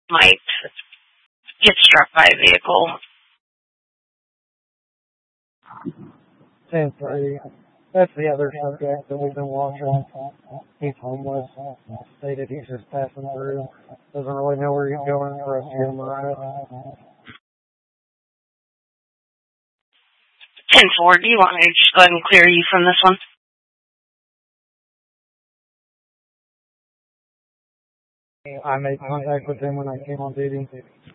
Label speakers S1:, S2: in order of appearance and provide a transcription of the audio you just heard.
S1: might get struck by a vehicle.
S2: 10-3. That's the other subject that we've been watching. He's homeless. Stated he's just passing through. Doesn't really know where he's going. The rest of him right.
S1: 10-4, do you want me to just go ahead and clear you from this one?
S2: I made contact with him when I came on duty.